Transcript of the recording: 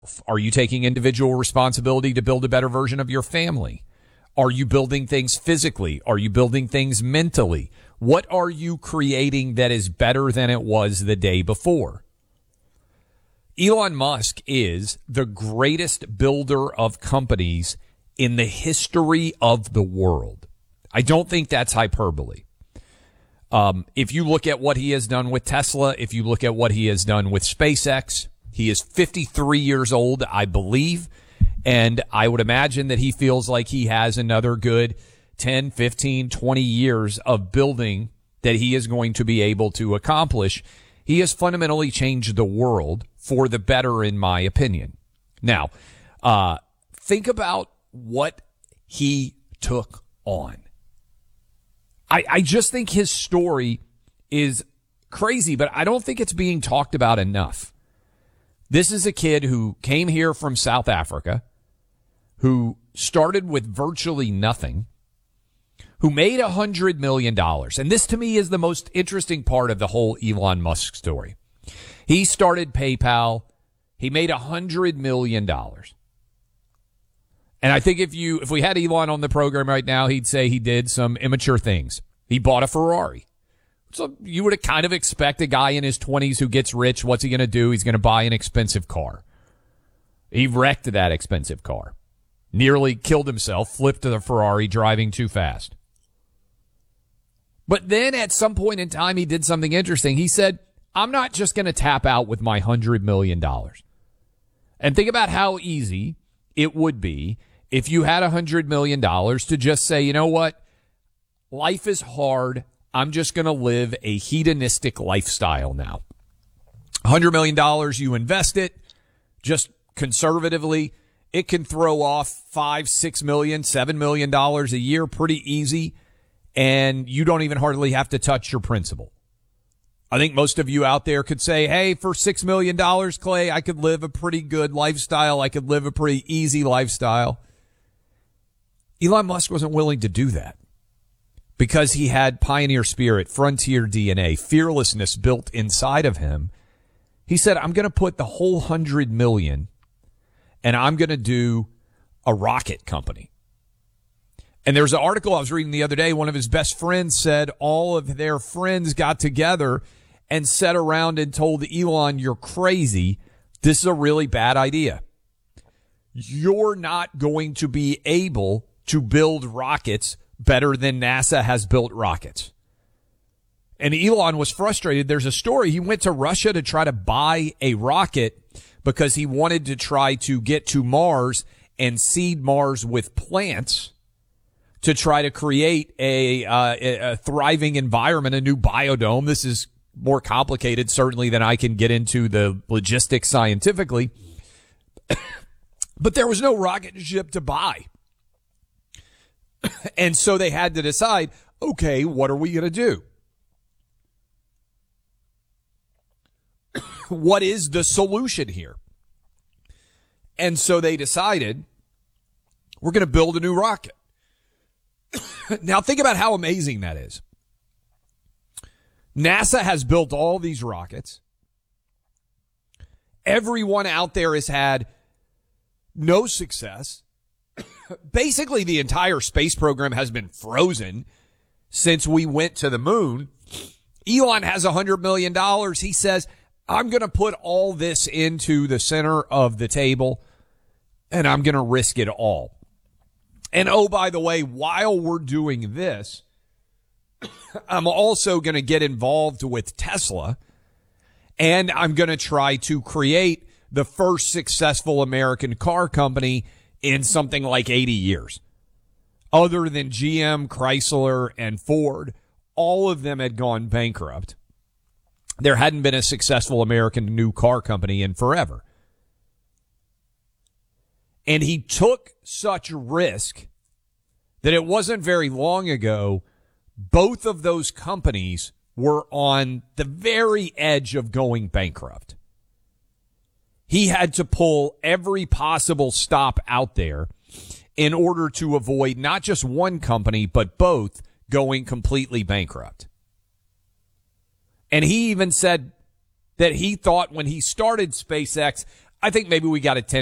Are you taking individual responsibility to build a better version of your family? Are you building things physically? Are you building things mentally? What are you creating that is better than it was the day before? Elon Musk is the greatest builder of companies in the history of the world. I don't think that's hyperbole. If you look at what he has done with Tesla, if you look at what he has done with SpaceX, he is 53 years old, I believe, and I would imagine that he feels like he has another good 10, 15, 20 years of building that he is going to be able to accomplish. He has fundamentally changed the world for the better, in my opinion. Now, think about what he took on. I just think his story is crazy, but I don't think it's being talked about enough. This is a kid who came here from South Africa, who started with virtually nothing, who made $100 million. And this, to me, is the most interesting part of the whole Elon Musk story. He started PayPal. He made $100 million. And I think if we had Elon on the program right now, he'd say he did some immature things. He bought a Ferrari. So you would kind of expect a guy in his 20s who gets rich, what's he going to do? He's going to buy an expensive car. He wrecked that expensive car. Nearly killed himself, flipped the Ferrari driving too fast. But then at some point in time, he did something interesting. He said, I'm not just going to tap out with my $100 million. And think about how easy it would be if you had $100 million to just say, you know what? Life is hard. I'm just going to live a hedonistic lifestyle now. $100 million, you invest it just conservatively. It can throw off $5, $6 million, $7 million a year pretty easy, and you don't even hardly have to touch your principal. I think most of you out there could say, hey, for $6 million, Clay, I could live a pretty good lifestyle. I could live a pretty easy lifestyle. Elon Musk wasn't willing to do that because he had pioneer spirit, frontier DNA, fearlessness built inside of him. He said, I'm going to put the whole $100 million and I'm going to do a rocket company. And there's an article I was reading the other day. One of his best friends said all of their friends got together and sat around and told Elon, you're crazy. This is a really bad idea. You're not going to be able to build rockets better than NASA has built rockets. And Elon was frustrated. There's a story. He went to Russia to try to buy a rocket because he wanted to try to get to Mars and seed Mars with plants to try to create a thriving environment, a new biodome. This is more complicated, certainly, than I can get into the logistics scientifically. But there was no rocket ship to buy. And so they had to decide, okay, what are we going to do? What is the solution here? And so they decided, we're going to build a new rocket. Now think about how amazing that is. NASA has built all these rockets. Everyone out there has had no success. Basically, the entire space program has been frozen since we went to the moon. Elon has $100 million. He says, I'm going to put all this into the center of the table, and I'm going to risk it all. And oh, by the way, while we're doing this, I'm also going to get involved with Tesla, and I'm going to try to create the first successful American car company in something like 80 years. Other than GM, Chrysler, and Ford, all of them had gone bankrupt. There hadn't been a successful American new car company in forever. And he took such risk that it wasn't very long ago, both of those companies were on the very edge of going bankrupt. He had to pull every possible stop out there in order to avoid not just one company, but both going completely bankrupt. And he even said that he thought when he started SpaceX, I think maybe we got a 10